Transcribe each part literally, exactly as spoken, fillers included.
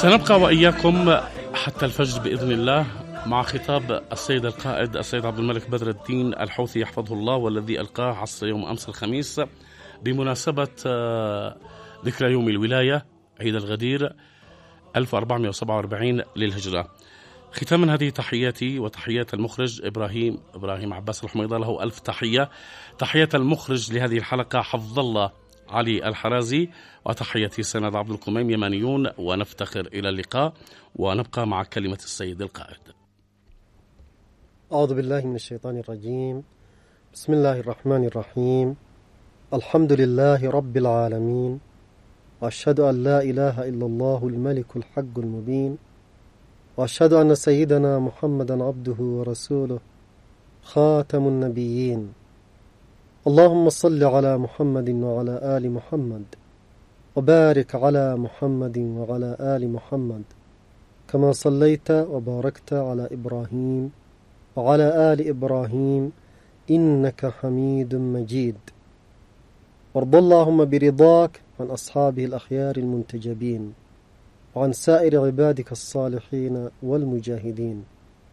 سنبقى وإياكم حتى الفجر بإذن الله مع خطاب السيد القائد السيد عبد الملك بدر الدين الحوثي يحفظه الله، والذي ألقاه عصر يوم أمس الخميس بمناسبة ذكرى يوم الولاية عيد الغدير ألف وأربعمائة وسبعة وأربعين للهجرة. ختاما هذه تحياتي وتحيات المخرج إبراهيم إبراهيم عباس الحميدة، له ألف تحية. تحية المخرج لهذه الحلقة حفظ الله علي الحرازي، وتحياتي سند عبد القميم يمانيون، ونفتخر إلى اللقاء ونبقى مع كلمة السيد القائد. أعوذ بالله من الشيطان الرجيم. بسم الله الرحمن الرحيم. الحمد لله رب العالمين، وأشهد أن لا إله إلا الله الملك الحق المبين، وأشهد أن سيدنا محمدا عبده ورسوله خاتم النبيين. اللهم صل على محمد وعلى آل محمد، وبارك على محمد وعلى آل محمد كما صليت وباركت على إبراهيم وعلى آل إبراهيم إنك حميد مجيد. وارض اللهم برضاك عن أصحابه الأخيار المنتجبين، وعن سائر عبادك الصالحين والمجاهدين.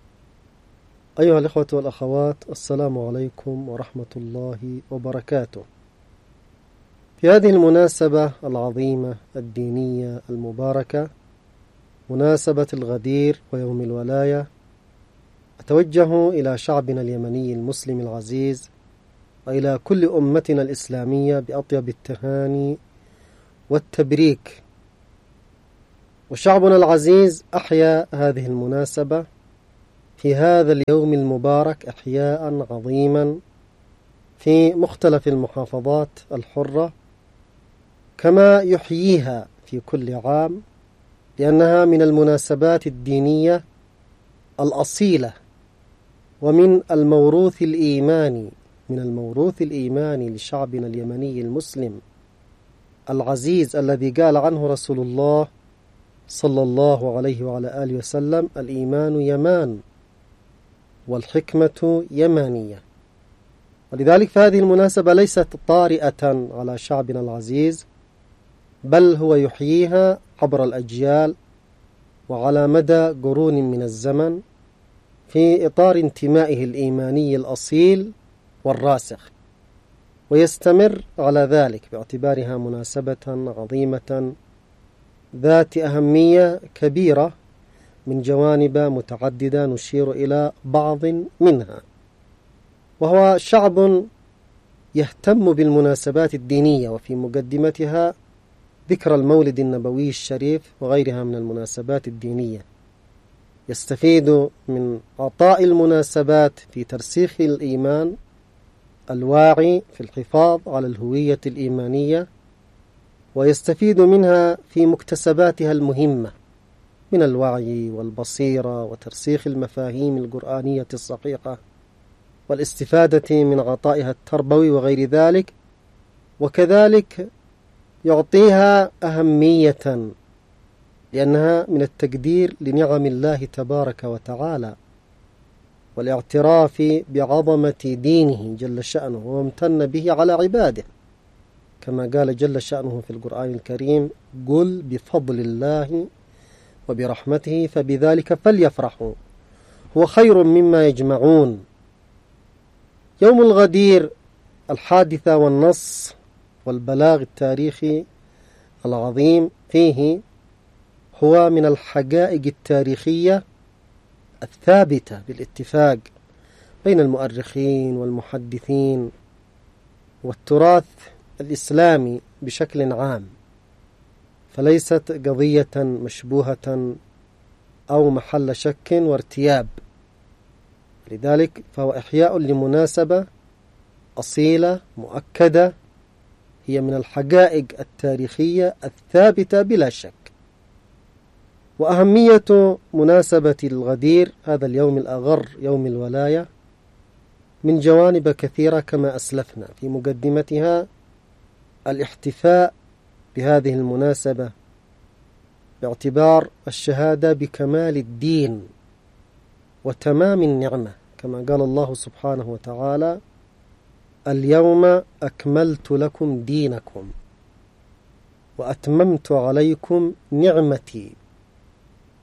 أيها الإخوة والأخوات، السلام عليكم ورحمة الله وبركاته. في هذه المناسبة العظيمة الدينية المباركة، مناسبة الغدير ويوم الولاية، أتوجه إلى شعبنا اليمني المسلم العزيز، وإلى كل أمتنا الإسلامية بأطيب التهاني والتبريك. وشعبنا العزيز أحيا هذه المناسبة في هذا اليوم المبارك إحياء عظيما في مختلف المحافظات الحرة، كما يحييها في كل عام، لأنها من المناسبات الدينية الأصيلة، ومن الموروث الإيماني من الموروث الإيماني لشعبنا اليمني المسلم العزيز، الذي قال عنه رسول الله صلى الله عليه وعلى آله وسلم: الإيمان يمان والحكمة يمانية. ولذلك فهذه المناسبة ليست طارئة على شعبنا العزيز، بل هو يحييها عبر الأجيال وعلى مدى قرون من الزمن، في إطار انتمائه الإيماني الأصيل والراسخ، ويستمر على ذلك باعتبارها مناسبة عظيمة ذات أهمية كبيرة من جوانب متعددة نشير إلى بعض منها. وهو شعب يهتم بالمناسبات الدينية، وفي مقدمتها ذكر المولد النبوي الشريف وغيرها من المناسبات الدينية. يستفيد من عطاء المناسبات في ترسيخ الإيمان الواعي في الحفاظ على الهوية الإيمانية، ويستفيد منها في مكتسباتها المهمة من الوعي والبصيرة وترسيخ المفاهيم القرآنية الصحيحة، والاستفادة من عطائها التربوي وغير ذلك. وكذلك يعطيها أهمية لأنها من التقدير لنعم الله تبارك وتعالى، والاعتراف بعظمة دينه جل شأنه وامتن به على عباده، كما قال جل شأنه في القرآن الكريم: قل بفضل الله وبرحمته فبذلك فليفرحوا هو خير مما يجمعون. يوم الغدير، الحادثة والنص والبلاغ التاريخي العظيم فيه، هو من الحقائق التاريخية الثابتة بالاتفاق بين المؤرخين والمحدثين والتراث الإسلامي بشكل عام، فليست قضية مشبوهة أو محل شك وارتياب. لذلك فهو إحياء لمناسبة أصيلة مؤكدة، هي من الحقائق التاريخية الثابتة بلا شك. وأهمية مناسبة الغدير هذا اليوم الأغر يوم الولاية من جوانب كثيرة، كما أسلفنا في مقدمتها الاحتفاء بهذه المناسبة باعتبار الشهادة بكمال الدين وتمام النعمة، كما قال الله سبحانه وتعالى: اليوم أكملت لكم دينكم وأتممت عليكم نعمتي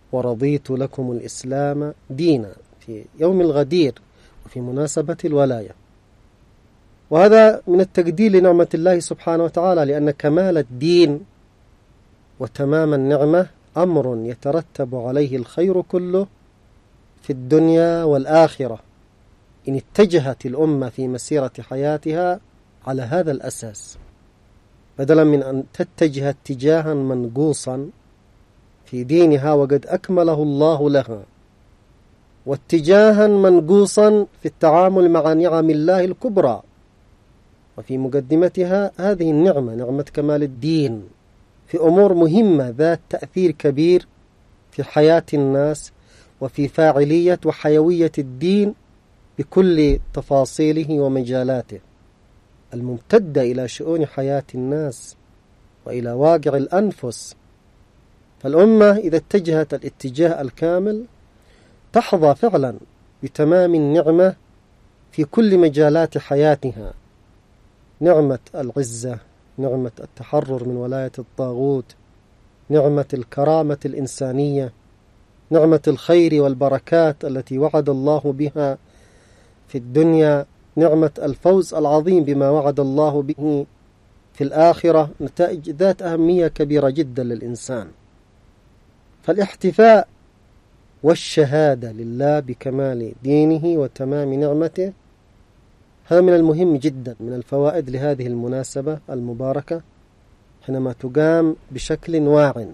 ورضيت لكم الإسلام دينا في يوم الغدير وفي مناسبة الولاية. وهذا من التقدير لنعمة الله سبحانه وتعالى، لأن كمال الدين وتمام النعمة أمر يترتب عليه الخير كله في الدنيا والآخرة إن اتجهت الأمة في مسيرة حياتها على هذا الأساس، بدلا من أن تتجه اتجاها منقوصا في دينها وقد أكمله الله لها، واتجاها منقوصا في التعامل مع نعم الله الكبرى، وفي مقدمتها هذه النعمة، نعمة كمال الدين، في أمور مهمة ذات تأثير كبير في حياة الناس وفي فاعلية وحيوية الدين بكل تفاصيله ومجالاته الممتدة إلى شؤون حياة الناس وإلى واقع الأنفس. فالأمة إذا اتجهت الاتجاه الكامل تحظى فعلا بتمام النعمة في كل مجالات حياتها، نعمة العزة، نعمة التحرر من ولاية الطاغوت، نعمة الكرامة الإنسانية، نعمة الخير والبركات التي وعد الله بها في الدنيا، نعمة الفوز العظيم بما وعد الله به في الآخرة، نتائج ذات أهمية كبيرة جدا للإنسان. فالاحتفاء والشهادة لله بكمال دينه وتمام نعمته هذا من المهم جدا، من الفوائد لهذه المناسبة المباركة حينما تقام بشكل واع.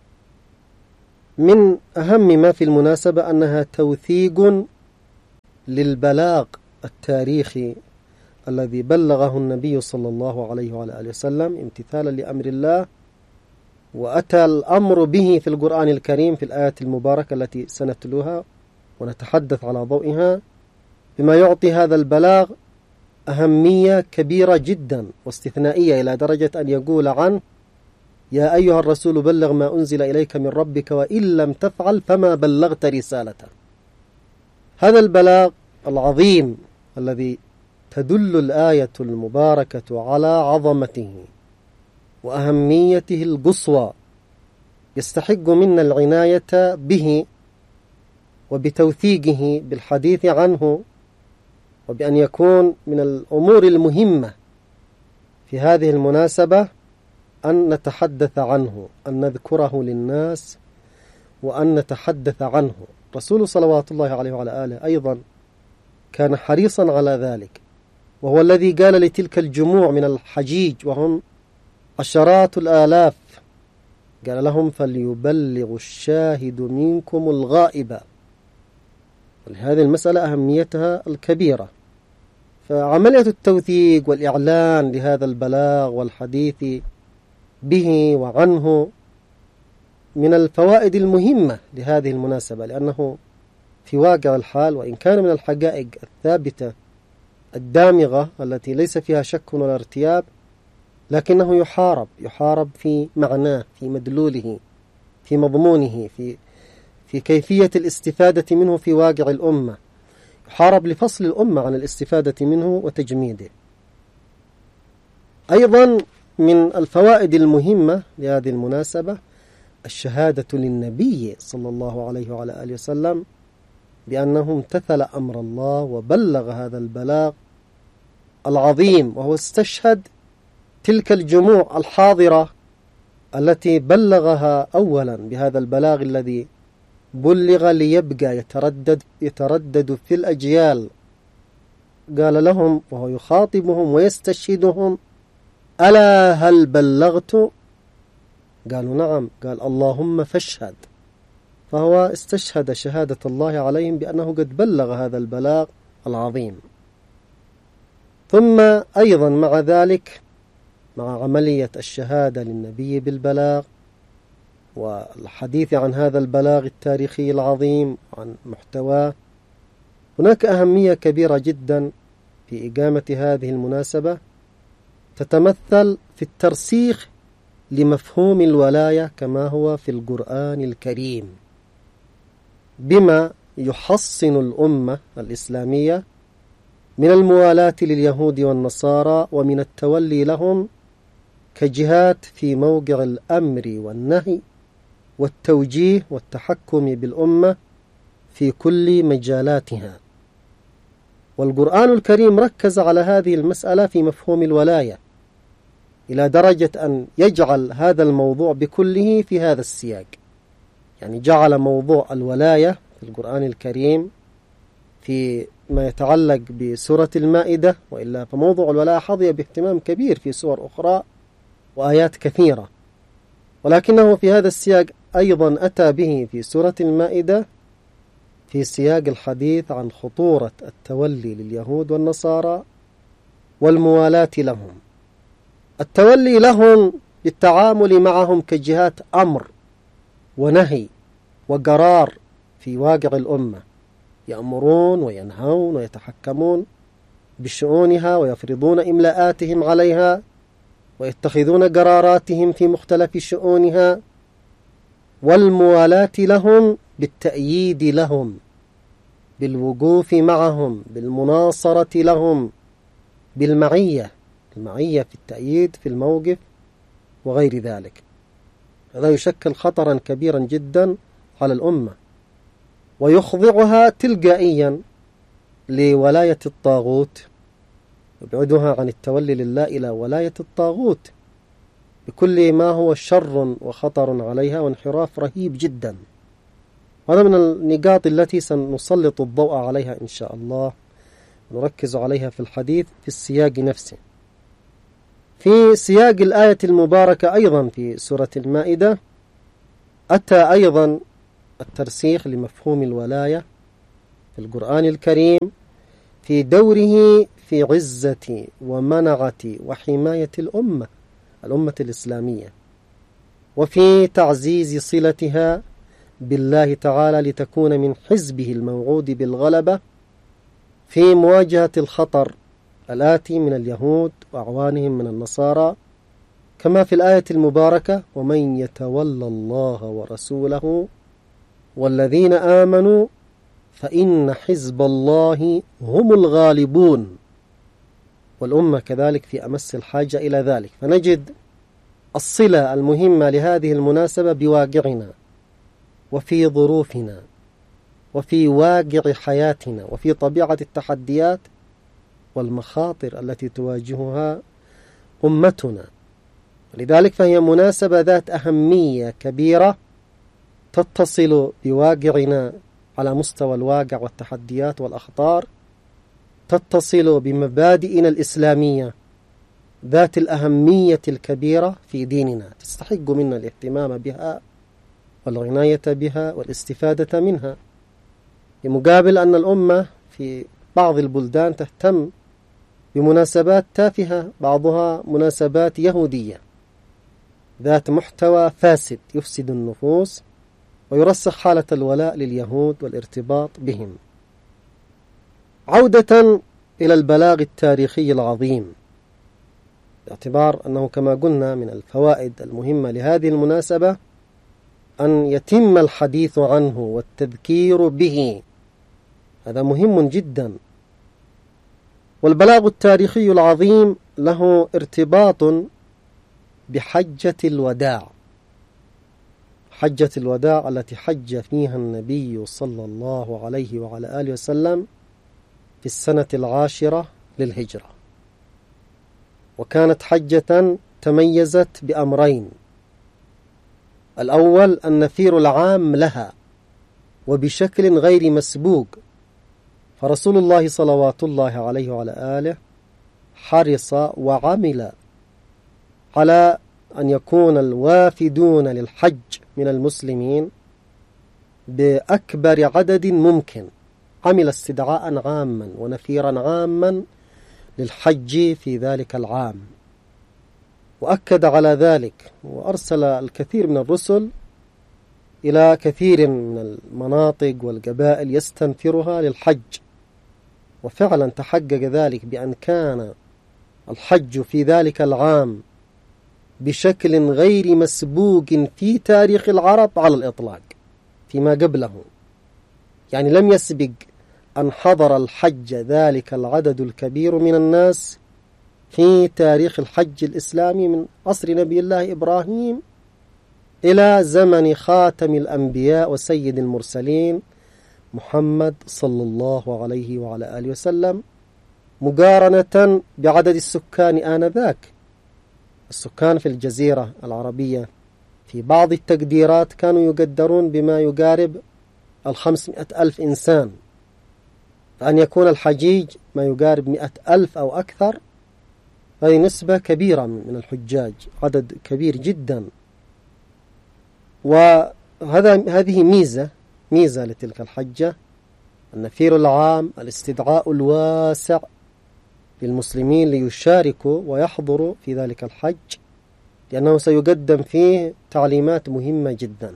من أهم ما في المناسبة أنها توثيق للبلاغ التاريخي الذي بلغه النبي صلى الله عليه وعلى آله وسلم امتثالا لأمر الله، وأتى الأمر به في القرآن الكريم في الآية المباركة التي سنتلوها ونتحدث على ضوئها، بما يعطي هذا البلاغ أهمية كبيرة جدا واستثنائية إلى درجة أن يقول عنه: يا أيها الرسول بلغ ما أنزل إليك من ربك وإن لم تفعل فما بلغت رسالته. هذا البلاغ العظيم الذي تدل الآية المباركة على عظمته وأهميته القصوى يستحق منا العناية به وبتوثيقه بالحديث عنه، وبأن يكون من الأمور المهمة في هذه المناسبة أن نتحدث عنه، أن نذكره للناس وأن نتحدث عنه. رسول صلوات الله عليه وعلى آله أيضا كان حريصا على ذلك، وهو الذي قال لتلك الجموع من الحجيج وهم عشرات الآلاف، قال لهم: فليبلغ الشاهد منكم الغائب. ولهذه المسألة أهميتها الكبيرة. فعملية التوثيق والإعلان لهذا البلاغ والحديث به وعنه من الفوائد المهمة لهذه المناسبة، لأنه في واقع الحال وإن كان من الحقائق الثابتة الدامغة التي ليس فيها شك ولا ارتياب، لكنه يحارب يحارب في معناه، في مدلوله، في مضمونه، في في كيفية الاستفادة منه في واقع الأمة، يحارب لفصل الأمة عن الاستفادة منه وتجميده. أيضا من الفوائد المهمة لهذه المناسبة الشهادة للنبي صلى الله عليه وعلى آله وسلم بأنه امتثل أمر الله وبلغ هذا البلاغ العظيم، وهو استشهد تلك الجموع الحاضرة التي بلغها أولا بهذا البلاغ الذي بلغ ليبقى يتردد يتردد في الأجيال. قال لهم وهو يخاطبهم ويستشهدهم: ألا هل بلغت؟ قالوا: نعم. قال: اللهم فاشهد. فهو استشهد شهادة الله عليهم بأنه قد بلغ هذا البلاغ العظيم. ثم أيضا مع ذلك، مع عملية الشهادة للنبي بالبلاغ والحديث عن هذا البلاغ التاريخي العظيم عن محتواه، هناك أهمية كبيرة جدا في إقامة هذه المناسبة تتمثل في الترسيخ لمفهوم الولاية كما هو في القرآن الكريم، بما يحصن الأمة الإسلامية من الموالاة لليهود والنصارى ومن التولي لهم كجهات في موقع الأمر والنهي والتوجيه والتحكم بالأمة في كل مجالاتها. والقرآن الكريم ركز على هذه المسألة في مفهوم الولاية إلى درجة أن يجعل هذا الموضوع بكله في هذا السياق، يعني جعل موضوع الولاية في القرآن الكريم في ما يتعلق بسورة المائدة، وإلا فموضوع الولاية حظي باهتمام كبير في سور أخرى وآيات كثيرة، ولكنه في هذا السياق أيضا أتى به في سورة المائدة في سياق الحديث عن خطورة التولي لليهود والنصارى والموالاة لهم، التولي لهم بالتعامل معهم كجهات أمر ونهي وقرار في واقع الأمة، يأمرون وينهون ويتحكمون بشؤونها ويفرضون إملاءاتهم عليها ويتخذون قراراتهم في مختلف شؤونها، والموالاة لهم بالتأييد لهم، بالوقوف معهم، بالمناصرة لهم، بالمعية، المعية في التأييد في الموقف وغير ذلك. هذا يشكل خطرا كبيرا جدا على الأمة، ويخضعها تلقائيا لولاية الطاغوت، يبعدها عن التولي لله إلى ولاية الطاغوت بكل ما هو شر وخطر عليها وانحراف رهيب جدا. هذا من النقاط التي سنسلط الضوء عليها إن شاء الله، نركز عليها في الحديث في السياق نفسه. في سياق الآية المباركة أيضا في سورة المائدة أتى أيضا الترسيخ لمفهوم الولاية في القرآن الكريم في دوره في عزة ومنعة وحماية الأمة الأمة الإسلامية، وفي تعزيز صلتها بالله تعالى لتكون من حزبه الموعود بالغلبة في مواجهة الخطر الآتي من اليهود وأعوانهم من النصارى، كما في الآية المباركة: ومن يتولى الله ورسوله والذين آمنوا فإن حزب الله هم الغالبون. والأمة كذلك في أمس الحاجة إلى ذلك، فنجد الصلة المهمة لهذه المناسبة بواقعنا وفي ظروفنا وفي واقع حياتنا وفي طبيعة التحديات والمخاطر التي تواجهها أمتنا. لذلك فهي مناسبة ذات أهمية كبيرة تتصل بواقعنا على مستوى الواقع والتحديات والأخطار، تتصل بمبادئنا الإسلامية ذات الأهمية الكبيرة في ديننا، تستحق منا الاهتمام بها والعناية بها والاستفادة منها، بمقابل أن الأمة في بعض البلدان تهتم بمناسبات تافهة، بعضها مناسبات يهودية ذات محتوى فاسد يفسد النفوس ويرسخ حالة الولاء لليهود والارتباط بهم. عودة إلى البلاغ التاريخي العظيم، باعتبار أنه كما قلنا من الفوائد المهمة لهذه المناسبة أن يتم الحديث عنه والتذكير به، هذا مهم جدا. والبلاغ التاريخي العظيم له ارتباط بحجة الوداع، حجة الوداع التي حج فيها النبي صلى الله عليه وعلى آله وسلم في السنة العاشرة للهجرة، وكانت حجة تميزت بأمرين: الأول النفير العام لها وبشكل غير مسبوق، فرسول الله صلوات الله عليه وعلى آله حرص وعمل على أن يكون الوافدون للحج من المسلمين بأكبر عدد ممكن، عمل استدعاء عاما ونفيرا عاما للحج في ذلك العام، وأكد على ذلك وأرسل الكثير من الرسل إلى كثير من المناطق والقبائل يستنفرها للحج، وفعلا تحقق ذلك بأن كان الحج في ذلك العام بشكل غير مسبوق في تاريخ العرب على الإطلاق فيما قبله، يعني لم يسبق أن حضر الحج ذلك العدد الكبير من الناس في تاريخ الحج الإسلامي من عصر نبي الله إبراهيم إلى زمن خاتم الأنبياء وسيد المرسلين محمد صلى الله عليه وعلى آله وسلم، مقارنة بعدد السكان آنذاك. السكان في الجزيرة العربية في بعض التقديرات كانوا يقدرون بما يقارب الخمسمائة ألف إنسان، فأن يكون الحجيج ما يقارب مئة ألف أو أكثر، هذه نسبة كبيرة من الحجاج، عدد كبير جدا. وهذا هذه ميزة ميزة لتلك الحجة، النفير العام، الاستدعاء الواسع للمسلمين ليشاركوا ويحضروا في ذلك الحج، لأنه سيقدم فيه تعليمات مهمة جدا.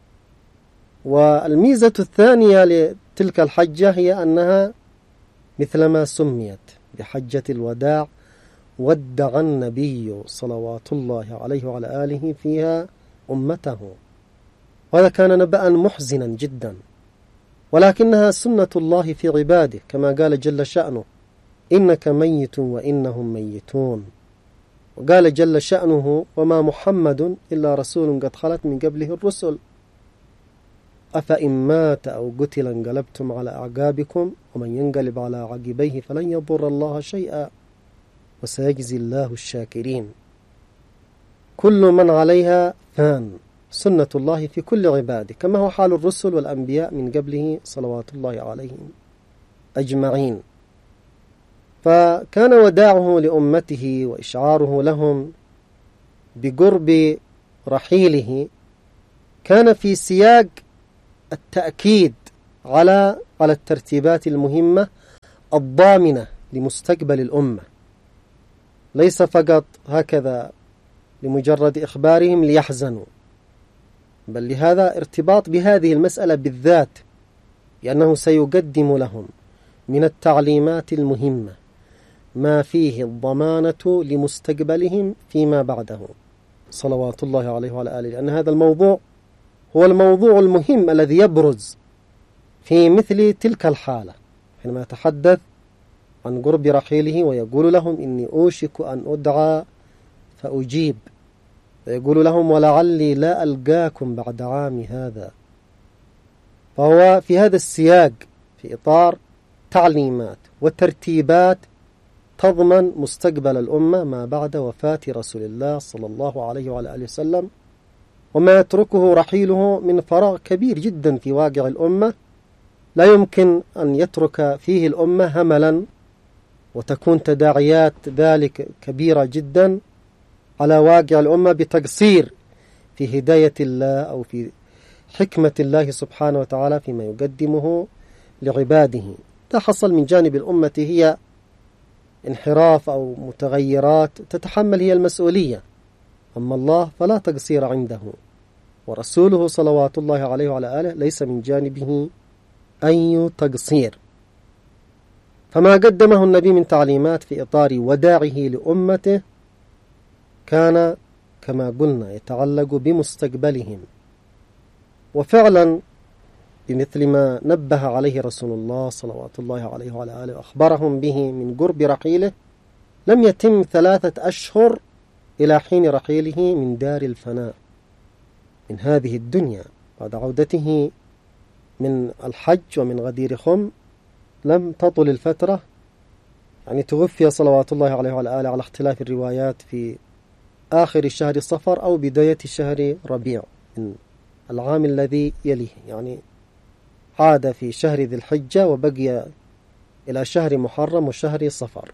والميزة الثانية لتلك الحجة هي أنها مثلما سميت بحجة الوداع، ودع النبي صلوات الله عليه وعلى آله فيها أمته، وهذا كان نبأ محزنا جدا، ولكنها سنة الله في عباده، كما قال جل شأنه: إنك ميت وإنهم ميتون. وقال جل شأنه: وما محمد إلا رسول قد خلت من قبله الرسل أفإن مات أو قتل انقلبتم على أعقابكم ومن ينقلب على عقبيه فلن يضر الله شيئا وسيجزي الله الشاكرين. كل من عليها فان، سنة الله في كل عباده، كما هو حال الرسل والأنبياء من قبله صلوات الله عليهم أجمعين. فكان وداعه لأمته وإشعاره لهم بقرب رحيله كان في سياق التأكيد على على الترتيبات المهمة الضامنة لمستقبل الأمة، ليس فقط هكذا لمجرد إخبارهم ليحزنوا، بل لهذا ارتباط بهذه المسألة بالذات، لأنه سيقدم لهم من التعليمات المهمة ما فيه الضمانة لمستقبلهم فيما بعده صلوات الله عليه وعلى آله، لأن هذا الموضوع هو الموضوع المهم الذي يبرز في مثل تلك الحالة، حينما يتحدث عن قرب رحيله ويقول لهم: إني أوشك أن أدعى فأجيب، ويقول لهم: ولعلي لا ألقاكم بعد عام هذا. فهو في هذا السياق في إطار تعليمات وترتيبات تضمن مستقبل الأمة ما بعد وفاة رسول الله صلى الله عليه وعلى آله وسلم، وما يتركه رحيله من فراغ كبير جدا في واقع الأمة لا يمكن أن يترك فيه الأمة هملا، وتكون تداعيات ذلك كبيرة جدا على واقع الأمة بتقصير في هداية الله أو في حكمة الله سبحانه وتعالى فيما يقدمه لعباده. ده حصل من جانب الأمة هي انحراف أو متغيرات تتحمل هي المسؤولية، أما الله فلا تقصير عنده، ورسوله صلوات الله عليه وعلى آله ليس من جانبه أي تقصير. فما قدمه النبي من تعليمات في إطار وداعه لأمته كان كما قلنا يتعلق بمستقبلهم، وفعلا بمثل ما نبه عليه رسول الله صلوات الله عليه وعلى آله وأخبرهم به من قرب رحيله، لم يتم ثلاثة أشهر إلى حين رحيله من دار الفناء من هذه الدنيا بعد عودته من الحج ومن غدير خم، لم تطل الفترة، يعني توفي صلوات الله عليه وعلى آله على اختلاف الروايات في آخر شهر صفر أو بداية شهر ربيع من العام الذي يليه، يعني عاد في شهر ذي الحجة وبقي إلى شهر محرم وشهر صفر.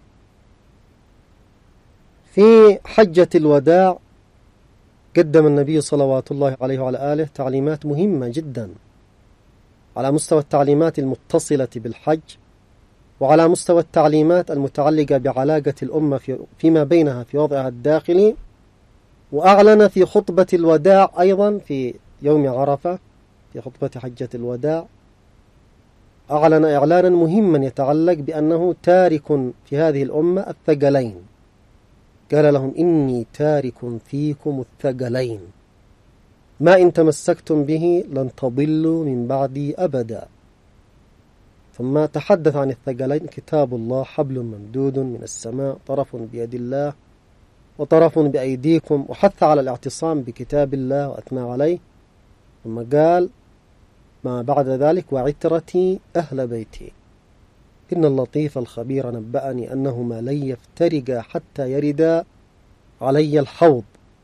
في حجة الوداع قدم النبي صلوات الله عليه وعلى آله تعليمات مهمة جدا على مستوى التعليمات المتصلة بالحج، وعلى مستوى التعليمات المتعلقة بعلاقة الأمة في فيما بينها في وضعها الداخلي. وأعلن في خطبة الوداع أيضا في يوم عرفة في خطبة حجة الوداع، أعلن إعلانا مهما يتعلق بأنه تارك في هذه الأمة الثقلين، قال لهم: إني تارك فيكم الثقلين ما إن تمسكتم به لن تضلوا من بعدي أبدا. ثم تحدث عن الثقلين: كتاب الله حبل ممدود من السماء طرف بيد الله وطرف بأيديكم، وحث على الاعتصام بكتاب الله وأثنى عليه، ثم قال ما بعد ذلك وعترتي أهل بيتي إن اللطيف الخبير نبأني أنهما لن يفترقا حتى يردا علي الحوض.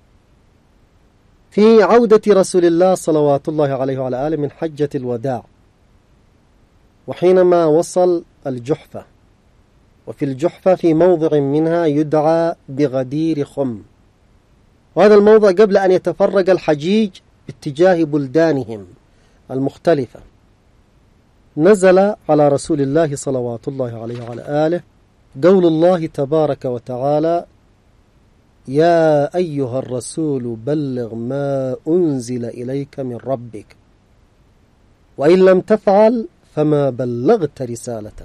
في عودة رسول الله صلوات الله عليه وعلى آله من حجة الوداع، وحينما وصل الجحفة، وفي الجحفة في موضع منها يدعى بغدير خم، وهذا الموضع قبل أن يتفرق الحجيج باتجاه بلدانهم المختلفة، نزل على رسول الله صلوات الله عليه وعلى آله قول الله تبارك وتعالى يا أيها الرسول بلغ ما أنزل إليك من ربك وإن لم تفعل فما بلغت رسالته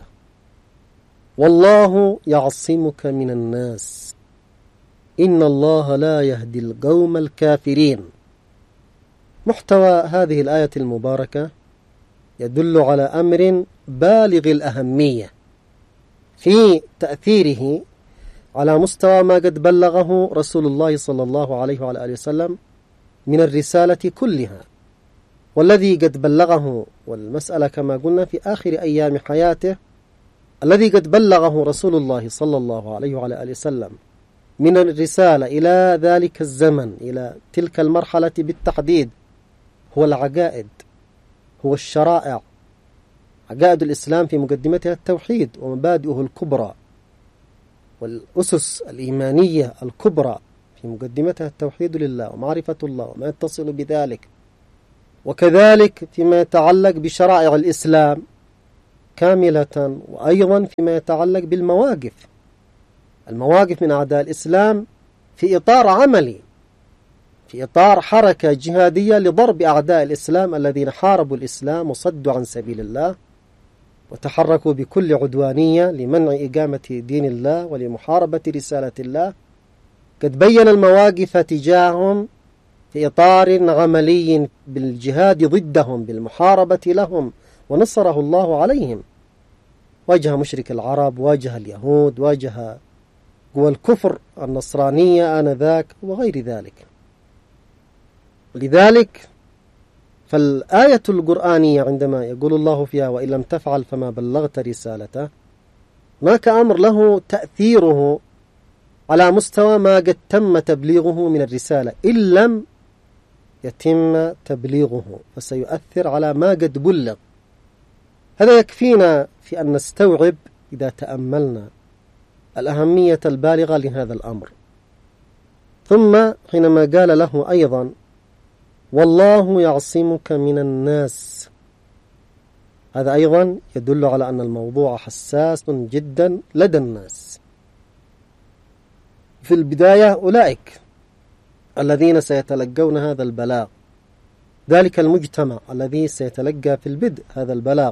والله يعصمك من الناس إن الله لا يهدي القوم الكافرين. محتوى هذه الآية المباركة يدل على أمر بالغ الأهمية في تأثيره على مستوى ما قد بلغه رسول الله صلى الله عليه وعلى آله وسلم من الرسالة كلها، والذي قد بلغه، والمسألة كما قلنا في آخر أيام حياته، الذي قد بلغه رسول الله صلى الله عليه وعلى آله وسلم من الرسالة إلى ذلك الزمن، إلى تلك المرحلة بالتحديد، هو العقائد، هو الشرائع. عقائد الإسلام في مقدمتها التوحيد ومبادئه الكبرى، والأسس الإيمانية الكبرى في مقدمتها التوحيد لله ومعرفة الله وما يتصل بذلك، وكذلك فيما يتعلق بشرائع الإسلام كاملة، وأيضا فيما يتعلق بالمواقف، المواقف من أعداء الإسلام في إطار عملي، في إطار حركة جهادية لضرب أعداء الإسلام الذين حاربوا الإسلام وصدوا عن سبيل الله وتحركوا بكل عدوانية لمنع إقامة دين الله ولمحاربة رسالة الله. قد بين المواقف تجاههم في إطار عملي بالجهاد ضدهم، بالمحاربة لهم، ونصره الله عليهم. واجه مشرك العرب، واجه اليهود، واجه قوى الكفر النصرانية آنذاك وغير ذلك. لذلك فالآية القرآنية عندما يقول الله فيها وإن لم تفعل فما بلغت رسالته، هناك أمر له تأثيره على مستوى ما قد تم تبليغه من الرسالة، إن لم يتم تبليغه فسيؤثر على ما قد بلغ. هذا يكفينا في أن نستوعب إذا تأملنا الأهمية البالغة لهذا الأمر. ثم حينما قال له أيضا والله يعصمك من الناس، هذا أيضا يدل على أن الموضوع حساس جدا لدى الناس. في البداية أولئك الذين سيتلقون هذا البلاغ، ذلك المجتمع الذي سيتلقى في البدء هذا البلاغ،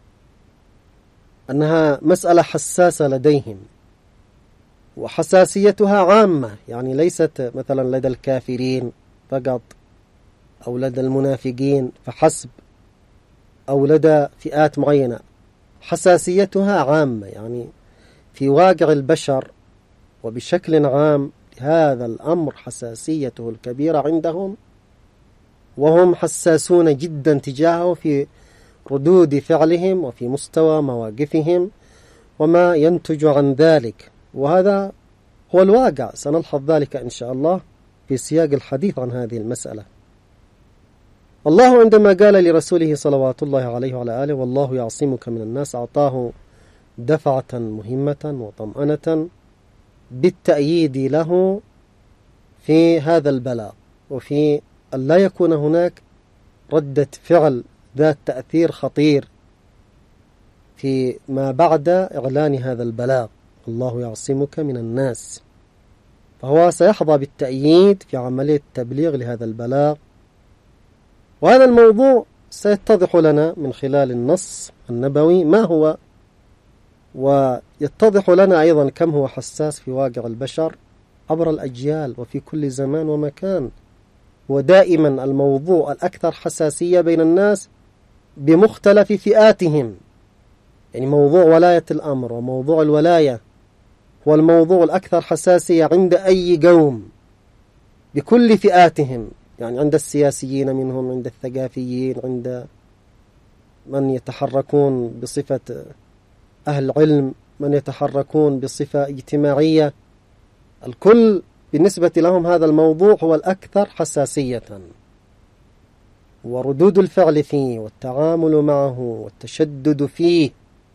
أنها مسألة حساسة لديهم، وحساسيتها عامة، يعني ليست مثلا لدى الكافرين فقط أو لدى المنافقين فحسب أو لدى فئات معينة، حساسيتها عامة، يعني في واقع البشر وبشكل عام هذا الأمر حساسيته الكبيرة عندهم، وهم حساسون جدا تجاهه في ردود فعلهم وفي مستوى مواقفهم وما ينتج عن ذلك. وهذا هو الواقع، سنلحظ ذلك إن شاء الله في سياق الحديث عن هذه المسألة. الله عندما قال لرسوله صلوات الله عليه وعلى آله والله يعصمك من الناس، أعطاه دفعة مهمة وطمأنة بالتأييد له في هذا البلاغ، وفي أن لا يكون هناك ردة فعل ذات تأثير خطير في ما بعد إعلان هذا البلاغ، الله يعصمك من الناس. فهو سيحظى بالتأييد في عملية التبليغ لهذا البلاغ. وهذا الموضوع سيتضح لنا من خلال النص النبوي ما هو، ويتضح لنا أيضا كم هو حساس في واقع البشر عبر الأجيال وفي كل زمان ومكان. ودائما الموضوع الأكثر حساسية بين الناس بمختلف فئاتهم، يعني موضوع ولاية الأمر وموضوع الولاية هو الموضوع الأكثر حساسية عند أي قوم بكل فئاتهم، يعني عند السياسيين منهم، عند الثقافيين، عند من يتحركون بصفة أهل علم، من يتحركون بصفة اجتماعية، الكل بالنسبة لهم هذا الموضوع هو الأكثر حساسية، وردود الفعل فيه والتعامل معه والتشدد فيه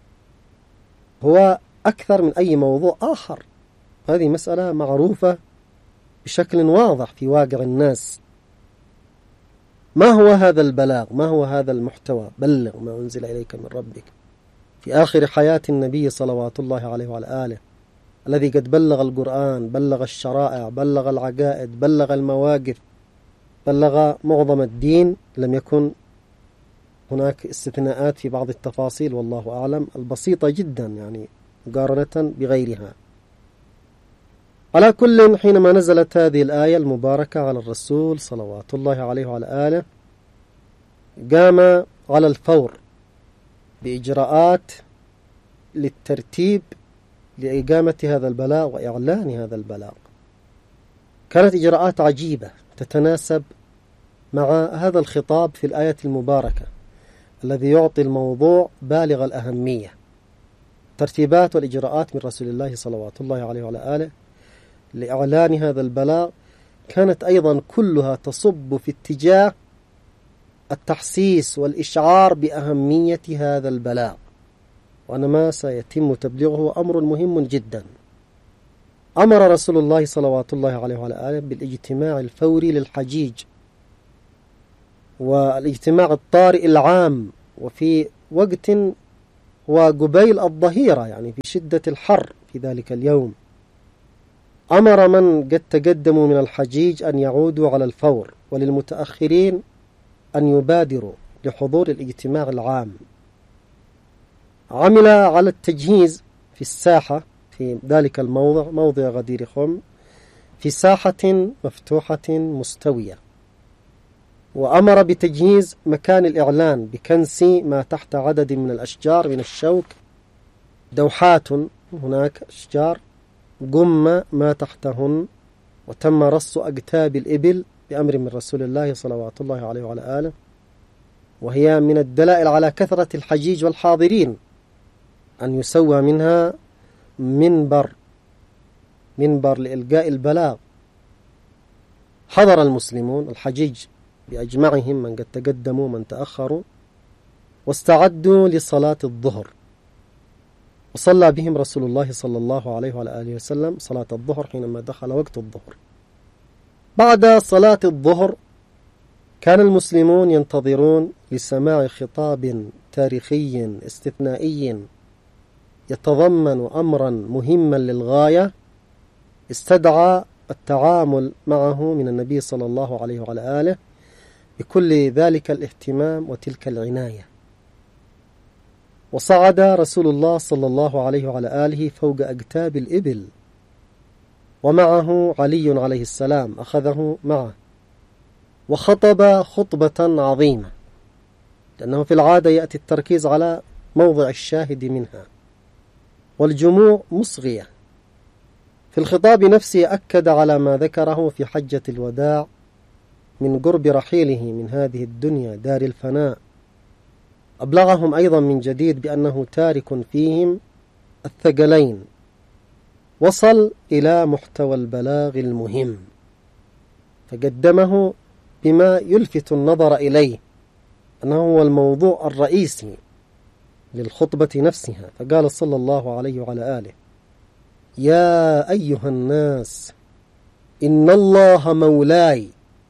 هو أكثر من أي موضوع آخر. هذه مسألة معروفة بشكل واضح في واقع الناس. ما هو هذا البلاغ؟ ما هو هذا المحتوى؟ بلغ ما أنزل إليك من ربك. في آخر حياة النبي صلوات الله عليه وعلى آله، الذي قد بلغ القرآن، بلغ الشرائع، بلغ العقائد، بلغ المواقف، بلغ معظم الدين، لم يكن هناك استثناءات في بعض التفاصيل والله أعلم البسيطة جدا يعني مقارنة بغيرها. على كل، حينما نزلت هذه الآية المباركة على الرسول صلوات الله عليه وعلى آله، قام على الفور بإجراءات للترتيب لإقامة هذا البلاغ وإعلان هذا البلاغ. كانت إجراءات عجيبة تتناسب مع هذا الخطاب في الآية المباركة الذي يعطي الموضوع بالغ الأهمية. ترتيبات والإجراءات من رسول الله صلوات الله عليه وعلى آله لإعلان هذا البلاغ كانت أيضا كلها تصب في اتجاه التحسيس والإشعار بأهمية هذا البلاغ، وأن ما سيتم تبليغه أمر مهم جدا. أمر رسول الله صلوات الله عليه وعلى آله بالاجتماع الفوري للحجيج، والاجتماع الطارئ العام، وفي وقت وقبيل الظهيرة، يعني في شدة الحر في ذلك اليوم. أمر من قد تقدموا من الحجيج أن يعودوا على الفور، وللمتأخرين أن يبادروا لحضور الاجتماع العام. عمل على التجهيز في الساحة في ذلك الموضع، موضع غدير خم، في ساحة مفتوحة مستوية، وأمر بتجهيز مكان الإعلان بكنس ما تحت عدد من الأشجار من الشوك، دوحات هناك أشجار، قم ما تحتهن، وتم رص أقتاب الإبل بأمر من رسول الله صلوات الله عليه وعلى آله، وهي من الدلائل على كثرة الحجيج والحاضرين، أن يسوى منها منبر منبر لإلقاء البلاغ. حضر المسلمون الحجيج بأجمعهم، من قد تقدموا من تأخروا، واستعدوا لصلاة الظهر، وصلى بهم رسول الله صلى الله عليه وعلى آله وسلم صلاة الظهر حينما دخل وقت الظهر. بعد صلاة الظهر كان المسلمون ينتظرون لسماع خطاب تاريخي استثنائي يتضمن أمرا مهما للغاية استدعى التعامل معه من النبي صلى الله عليه وعلى آله بكل ذلك الاهتمام وتلك العناية. وصعد رسول الله صلى الله عليه وعلى آله فوق أقتاب الإبل، ومعه علي عليه السلام أخذه معه، وخطب خطبة عظيمة، لأنه في العادة يأتي التركيز على موضع الشاهد منها، والجموع مصغية. في الخطاب نفسه أكد على ما ذكره في حجة الوداع من قرب رحيله من هذه الدنيا دار الفناء. أبلغهم أيضا من جديد بأنه تارك فيهم الثقلين. وصل إلى محتوى البلاغ المهم، فقدمه بما يلفت النظر إليه، أنه هو الموضوع الرئيسي للخطبة نفسها. فقال صلى الله عليه وعلى آله: يا أيها الناس، إن الله مولاي،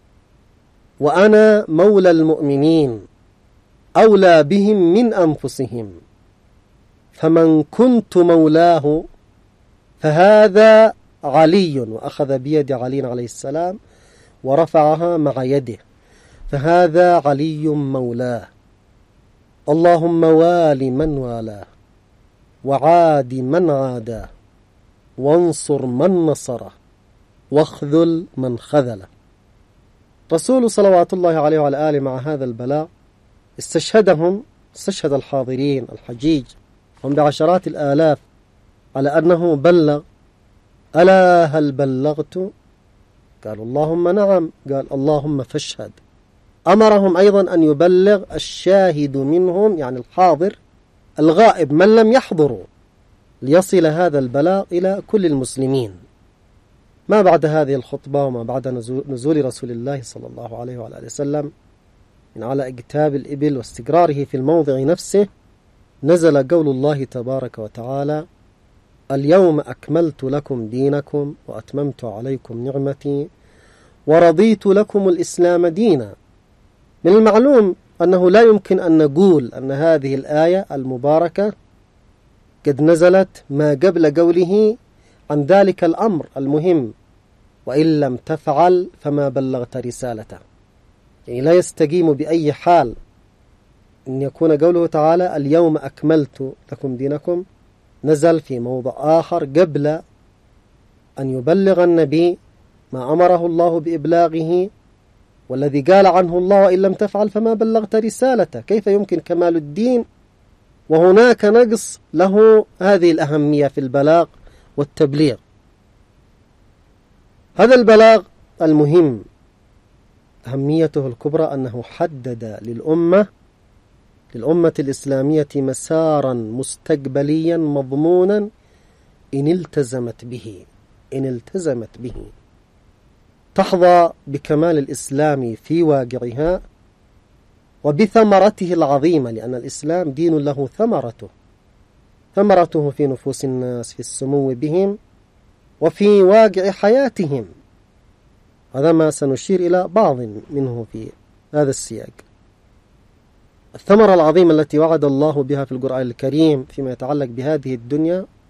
وأنا مولى المؤمنين، أولى بهم من أنفسهم، فمن كنت مولاه فهذا علي. وأخذ بيد علي عليه السلام ورفعها مع يده، فهذا علي مولاه. اللهم وال من والاه، وعاد من عاداه، وانصر من نصره، واخذل من خذله. رسول صلوات الله عليه وعلى آله مع هذا البلاغ استشهدهم، استشهد الحاضرين الحجيج هم بعشرات الآلاف على أنه بلغ ألا هل بلغت؟ قالوا اللهم نعم. قال اللهم فاشهد. أمرهم أيضا أن يبلغ الشاهد منهم، يعني الحاضر الغائب من لم يحضروا، ليصل هذا البلاغ إلى كل المسلمين. ما بعد هذه الخطبة وما بعد نزول رسول الله صلى الله عليه وعلى آله وسلم من على اجتاب الإبل واستقراره في الموضع نفسه، نزل قول الله تبارك وتعالى: اليوم أكملت لكم دينكم وأتممت عليكم نعمتي ورضيت لكم الإسلام دينا. من المعلوم أنه لا يمكن أن نقول أن هذه الآية المباركة قد نزلت ما قبل قوله عن ذلك الأمر المهم: وإن لم تفعل فما بلغت رسالته. يعني لا يستقيم بأي حال أن يكون قوله تعالى اليوم أكملت لكم دينكم نزل في موضع آخر قبل أن يبلغ النبي ما أمره الله بإبلاغه، والذي قال عنه الله وإن لم تفعل فما بلغت رسالته. كيف يمكن كمال الدين وهناك نقص له هذه الأهمية في البلاغ والتبليغ؟ هذا البلاغ المهم أهميته الكبرى أنه حدد للأمة للأمة الإسلامية مسارا مستقبليا مضمونا إن التزمت به إن التزمت به تحظى بكمال الإسلام في واقعها وبثمرته العظيمة، لأن الإسلام دين له ثمرته ثمرته في نفوس الناس، في السمو بهم وفي واقع حياتهم. هذا ما سنشير إلى بعض منه في هذا السياق. الثمرة العظيمة التي وعد الله بها في القرآن الكريم فيما يتعلق بهذه الدنيا